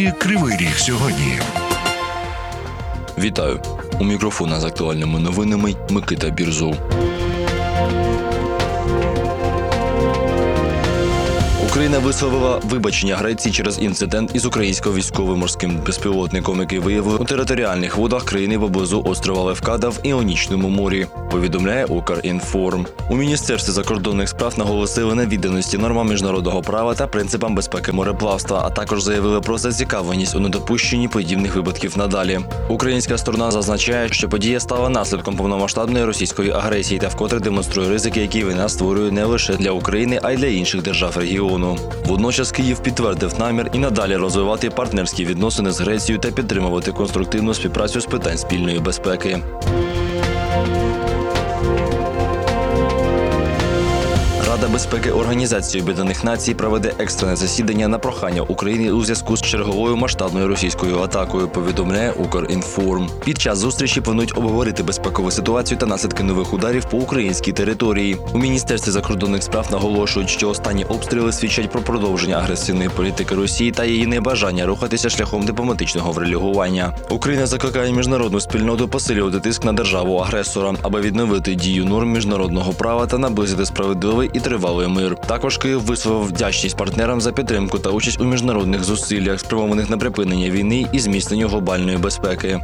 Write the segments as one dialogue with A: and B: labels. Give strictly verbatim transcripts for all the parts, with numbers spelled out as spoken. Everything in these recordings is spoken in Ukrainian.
A: ефірі «Кривий Ріг сьогодні».
B: Вітаю! У мікрофона з актуальними новинами Микита Бірзов. Україна висловила вибачення Греції через інцидент із українсько-військовим морським безпілотником, який виявили у територіальних водах країни поблизу острова Левкада в Іонічному морі, повідомляє Укрінформ. У Міністерстві закордонних справ наголосили на відданості нормам міжнародного права та принципам безпеки мореплавства, а також заявили про зацікавленість у недопущенні подібних випадків надалі. Українська сторона зазначає, що подія стала наслідком повномасштабної російської агресії та вкотре демонструє ризики, які війна створює не лише для України, а й для інших держав регіону. Водночас Київ підтвердив намір і надалі розвивати партнерські відносини з Грецією та підтримувати конструктивну співпрацю з питань спільної безпеки. Рада безпеки Організації Об'єднаних Націй проведе екстрене засідання на прохання України у зв'язку з черговою масштабною російською атакою, повідомляє Укрінформ. Під час зустрічі планують обговорити безпекову ситуацію та наслідки нових ударів по українській території. У Міністерстві закордонних справ наголошують, що останні обстріли свідчать про продовження агресивної політики Росії та її небажання рухатися шляхом дипломатичного врегулювання. Україна закликає міжнародну спільноту посилювати тиск на державу-агресора, аби відновити дію норм міжнародного права та наблизити справедливий і тривалий мир. Також Київ висловив вдячність партнерам за підтримку та участь у міжнародних зусиллях, спрямованих на припинення війни і зміцнення глобальної безпеки.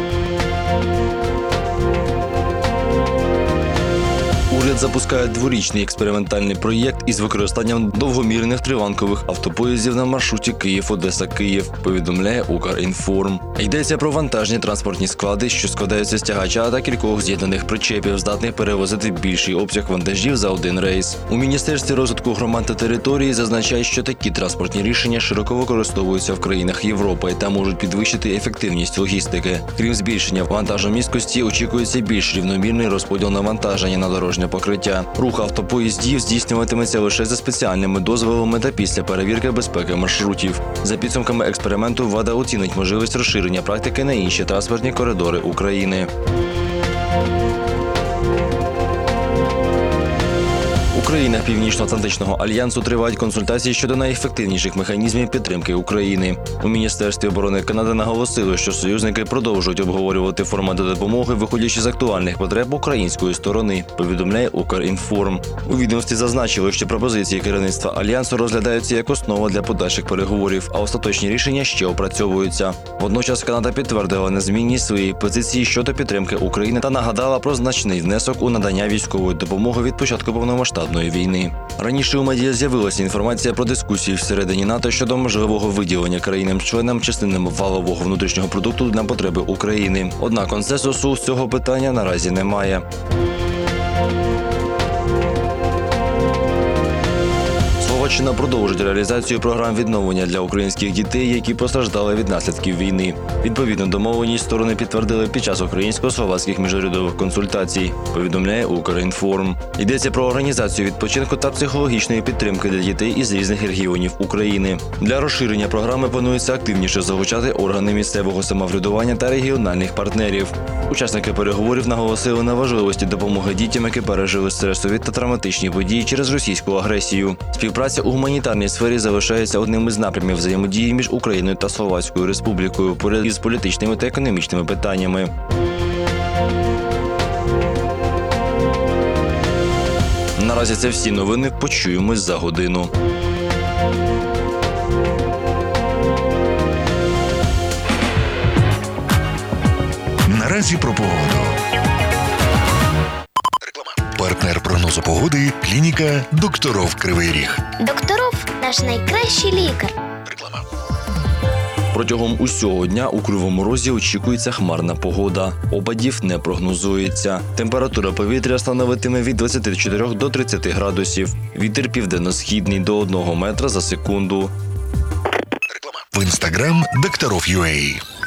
B: Уряд запускає дворічний експериментальний проєкт із використанням довгомірних триванкових автопоїздів на маршруті Київ-Одеса-Київ, повідомляє Укрінформ. Йдеться про вантажні транспортні склади, що складаються з тягача та кількох з'єднаних причепів, здатних перевозити більший обсяг вантажів за один рейс. У Міністерстві розвитку громад та території зазначають, що такі транспортні рішення широко використовуються в країнах Європи та можуть підвищити ефективність логістики. Крім збільшення вантажомісткості, очікується більш рівномірний розподіл навантаження на дорожнє покриття. Рух автопоїздів здійснюватиметься лише за спеціальними дозволами та після перевірки безпеки маршрутів. За підсумками експерименту влада оцінить можливість розширення практики на інші транспортні коридори України. У країнах Північно-Атлантичного альянсу тривають консультації щодо найефективніших механізмів підтримки України. У Міністерстві оборони Канади наголосили, що союзники продовжують обговорювати формати допомоги, виходячи з актуальних потреб української сторони, повідомляє Укрінформ. У відомстві зазначили, що пропозиції керівництва альянсу розглядаються як основа для подальших переговорів, а остаточні рішення ще опрацьовуються. Водночас Канада підтвердила незмінність своєї позиції щодо підтримки України та нагадала про значний внесок у надання військової допомоги від початку повномасштабної війни. Раніше у медіа з'явилася інформація про дискусії всередині НАТО щодо можливого виділення країнам-членам частини валового внутрішнього продукту на потреби України. Однак консенсусу з цього питання наразі немає. Словаччина продовжить реалізацію програм відновлення для українських дітей, які постраждали від наслідків війни. Відповідну домовленість сторони підтвердили під час українсько-словацьких міжурядових консультацій, повідомляє Укрінформ. Йдеться про організацію відпочинку та психологічної підтримки для дітей із різних регіонів України. Для розширення програми планується активніше залучати органи місцевого самоврядування та регіональних партнерів. Учасники переговорів наголосили на важливості допомоги дітям, які пережили стресові та травматичні події через російську агресію. Співпраця у гуманітарній сфері залишається одним із напрямів взаємодії між Україною та Словацькою Республікою поряд із політичними та економічними питаннями. Наразі це всі новини. Почуємось за годину.
A: Наразі про погоду. Партнер прогнозу погоди – клініка «Докторов Кривий Ріг».
C: Докторов – наш найкращий лікар.
A: Реклама.
B: Протягом усього дня у Кривому Розі очікується хмарна погода. Опадів не прогнозується. Температура повітря становитиме від двадцяти чотирьох до тридцяти градусів. Вітер південно-східний до одного метра за секунду.
A: Реклама. В інстаграм «Докторов.ua».